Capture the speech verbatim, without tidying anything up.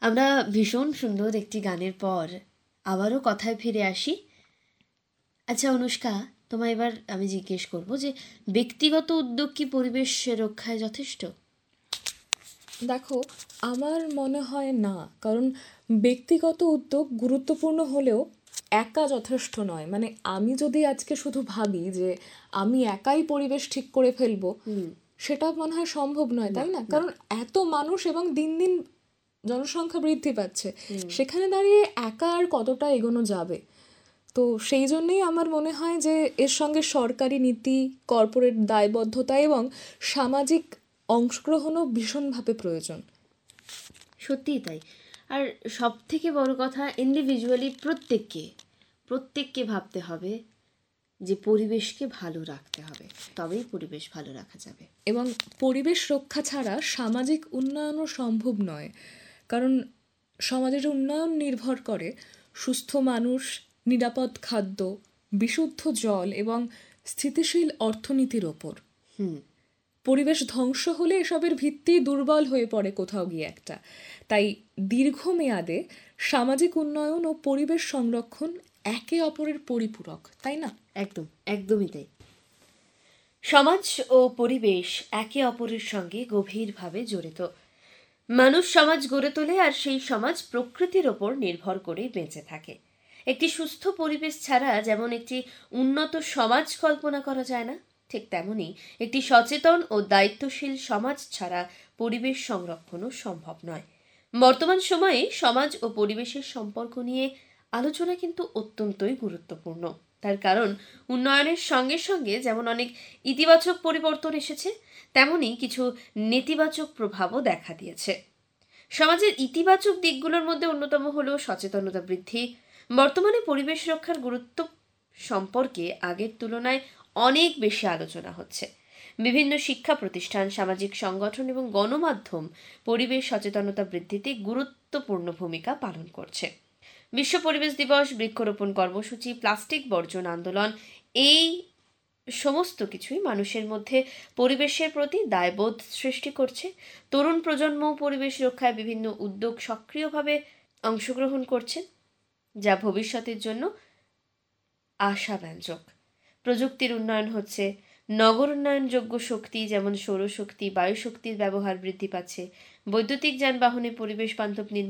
আমরা ভীষণ সুন্দর একটি গানের পর আবারও কথায় ফিরে আসি। আচ্ছা অনুষ্কা, তোমায় এবার আমি জিজ্ঞেস করব যে ব্যক্তিগত উদ্যোগ কি পরিবেশ রক্ষায় যথেষ্ট? দেখো, আমার মনে হয় না, কারণ ব্যক্তিগত উদ্যোগ গুরুত্বপূর্ণ হলেও একা যথেষ্ট নয়। মানে আমি যদি আজকে শুধু ভাবি যে আমি একাই পরিবেশ ঠিক করে ফেলবো, সেটা মনে হয় সম্ভব নয়, তাই না? কারণ এত মানুষ এবং দিন দিন জনসংখ্যা বৃদ্ধি পাচ্ছে, সেখানে দাঁড়িয়ে একা আর কতটা এগোনো যাবে? তো সেই জন্যেই আমার মনে হয় যে এর সঙ্গে সরকারি নীতি, কর্পোরেট দায়বদ্ধতা এবং সামাজিক অংশগ্রহণও ভীষণভাবে প্রয়োজন। সত্যিই তাই। আর সব থেকে বড় কথা, ইন্ডিভিজুয়ালি প্রত্যেককে প্রত্যেককে ভাবতে হবে যে পরিবেশকে ভালো রাখতে হবে, তবেই পরিবেশ ভালো রাখা যাবে। এবং পরিবেশ রক্ষা ছাড়া সামাজিক উন্নয়নও সম্ভব নয়, কারণ সমাজের উন্নয়ন নির্ভর করে সুস্থ মানুষ, নিরাপদ খাদ্য, বিশুদ্ধ জল এবং স্থিতিশীল অর্থনীতির ওপর। হুম পরিবেশ ধ্বংস হলে এসবের ভিত্তি দুর্বল হয়ে পড়ে কোথাও গিয়ে একটা। তাই দীর্ঘমেয়াদে সামাজিক উন্নয়ন ও পরিবেশ সংরক্ষণ একে অপরের পরিপূরক, তাই না? একদম, একদমই তাই। সমাজ ও পরিবেশ একে অপরের সঙ্গে গভীরভাবে জড়িত। মানুষ সমাজ গড়ে তোলে আর সেই সমাজ প্রকৃতির ওপর নির্ভর করেই বেঁচে থাকে। একটি সুস্থ পরিবেশ ছাড়া যেমন একটি উন্নত সমাজ কল্পনা করা যায় না, ঠিক তেমনি একটি সচেতন ও দায়িত্বশীল সমাজ ছাড়া পরিবেশ সংরক্ষণও সম্ভব নয়। বর্তমান সময়ে সমাজ ও পরিবেশের সম্পর্ক নিয়ে আলোচনা কিন্তু অত্যন্তই গুরুত্বপূর্ণ। তার কারণ উন্নয়নের সঙ্গে সঙ্গে যেমন অনেক ইতিবাচক পরিবর্তন এসেছে, তেমনি কিছু নেতিবাচক প্রভাবও দেখা দিয়েছে। সমাজের ইতিবাচক দিকগুলোর মধ্যে অন্যতম হলো সচেতনতা বৃদ্ধি। বর্তমানে পরিবেশ রক্ষার গুরুত্ব সম্পর্কে আগের তুলনায় অনেক বেশি আলোচনা হচ্ছে। বিভিন্ন শিক্ষা প্রতিষ্ঠান, সামাজিক সংগঠন এবং গণমাধ্যম পরিবেশ সচেতনতা বৃদ্ধিতে গুরুত্বপূর্ণ ভূমিকা পালন করছে। বিশ্ব পরিবেশ দিবস, বৃক্ষরোপণ কর্মসূচি, প্লাস্টিক বর্জন আন্দোলন, এই সমস্ত কিছুই মানুষের মধ্যে পরিবেশের প্রতি দায়বোধ সৃষ্টি করছে। তরুণ প্রজন্ম পরিবেশ রক্ষায় বিভিন্ন উদ্যোগ সক্রিয়ভাবে অংশগ্রহণ করছে, যা ভবিষ্যতের জন্য আশাব্যঞ্জক। প্রযুক্তির উন্নয়ন হচ্ছে, নগর উন্নয়নযোগ্য শক্তি যেমন সৌরশক্তি, বায়ুশক্তির ব্যবহার বৃদ্ধি পাচ্ছে, বৈদ্যুতিক যানবাহনে পরিবেশ বান্ধব নির্মাণ